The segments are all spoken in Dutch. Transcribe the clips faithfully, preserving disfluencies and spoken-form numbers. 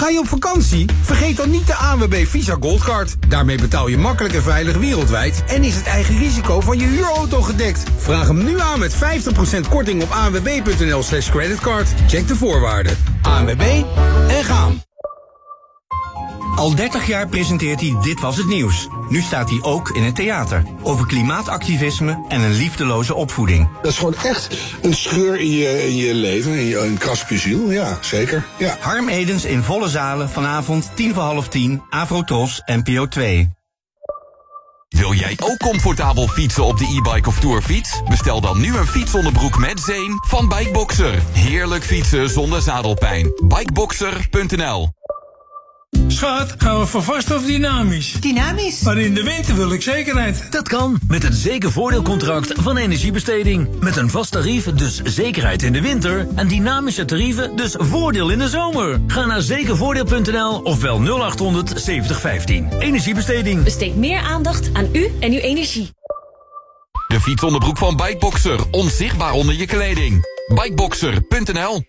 Ga je op vakantie? Vergeet dan niet de A N W B Visa Goldcard. Daarmee betaal je makkelijk en veilig wereldwijd en is het eigen risico van je huurauto gedekt. Vraag hem nu aan met vijftig procent korting op anwb.nl slash creditcard. Check de voorwaarden. A N W B en gaan. Al dertig jaar presenteert hij Dit Was Het Nieuws. Nu staat hij ook in het theater. Over klimaatactivisme en een liefdeloze opvoeding. Dat is gewoon echt een scheur in je, in je leven, in je een kras op je ziel. Ja, zeker. Ja. Harm Edens in volle zalen vanavond tien voor half tien, Afro-Tros, N P O twee. Wil jij ook comfortabel fietsen op de e-bike of tourfiets? Bestel dan nu een fietsonderbroek met zeem van Bikeboxer. Heerlijk fietsen zonder zadelpijn. Bikeboxer punt n l. Schat, gaan we voor vast of dynamisch? Dynamisch. Maar in de winter wil ik zekerheid. Dat kan met het zekervoordeelcontract van Energiebesteding. Met een vast tarief, dus zekerheid in de winter. En dynamische tarieven, dus voordeel in de zomer. Ga naar zekervoordeel punt n l of bel nul achthonderd zeventig vijftien. Energiebesteding. Besteed meer aandacht aan u en uw energie. De fietsonderbroek van Bikeboxer. Onzichtbaar onder je kleding. Bikeboxer punt n l.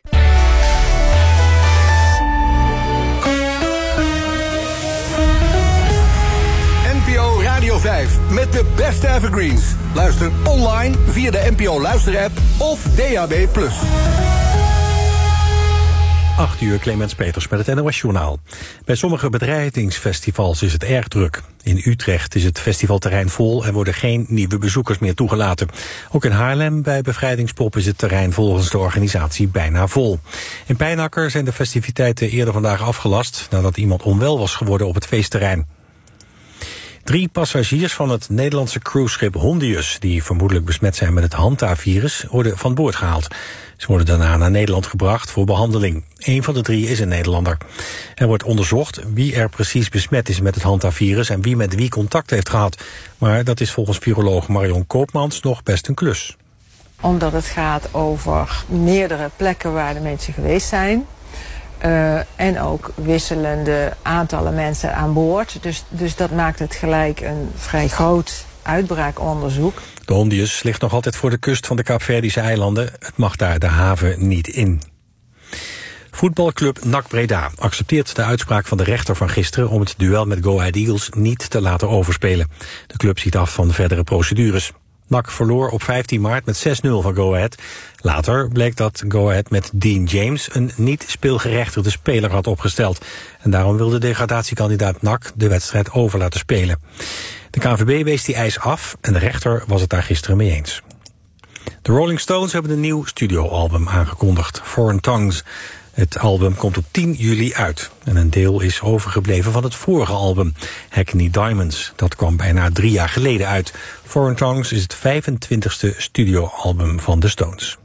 N P O Radio vijf met de beste evergreens. Luister online via de N P O luisterapp of D A B plus. acht uur, Clemens Peters met het N O S-journaal. Bij sommige bedrijvingsfestivals is het erg druk. In Utrecht is het festivalterrein vol en worden geen nieuwe bezoekers meer toegelaten. Ook in Haarlem bij Bevrijdingspop is het terrein volgens de organisatie bijna vol. In Pijnacker zijn de festiviteiten eerder vandaag afgelast nadat iemand onwel was geworden op het feestterrein. Drie passagiers van het Nederlandse cruiseschip Hondius, die vermoedelijk besmet zijn met het Hanta-virus, worden van boord gehaald. Ze worden daarna naar Nederland gebracht voor behandeling. Eén van de drie is een Nederlander. Er wordt onderzocht wie er precies besmet is met het Hanta-virus en wie met wie contact heeft gehad. Maar dat is volgens viroloog Marion Koopmans nog best een klus. Omdat het gaat over meerdere plekken waar de mensen geweest zijn. Uh, en ook wisselende aantallen mensen aan boord. Dus, dus dat maakt het gelijk een vrij groot uitbraakonderzoek. De Hondius ligt nog altijd voor de kust van de Kaapverdische eilanden. Het mag daar de haven niet in. Voetbalclub N A C Breda accepteert de uitspraak van de rechter van gisteren om het duel met Go Ahead Eagles niet te laten overspelen. De club ziet af van verdere procedures. N A C verloor op vijftien maart met zes nul van Go Ahead. Later bleek dat Go Ahead met Dean James een niet speelgerechtigde speler had opgesteld. En daarom wilde degradatiekandidaat N A C de wedstrijd over laten spelen. De K N V B wees die eis af en de rechter was het daar gisteren mee eens. De Rolling Stones hebben een nieuw studioalbum aangekondigd, Foreign Tongues. Het album komt op tien juli uit. En een deel is overgebleven van het vorige album, Hackney Diamonds. Dat kwam bijna drie jaar geleden uit. Foreign Tongues is het vijfentwintigste studioalbum van de Stones.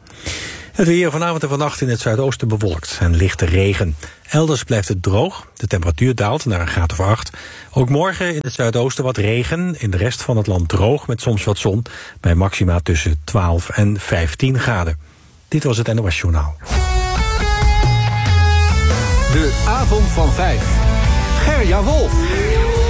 Het weer vanavond en vannacht in het zuidoosten bewolkt en lichte regen. Elders blijft het droog. De temperatuur daalt naar een graad of acht. Ook morgen in het zuidoosten wat regen. In de rest van het land droog met soms wat zon. Bij maxima tussen twaalf en vijftien graden. Dit was het N O S-journaal. De avond van vijf. Gerja Wolf.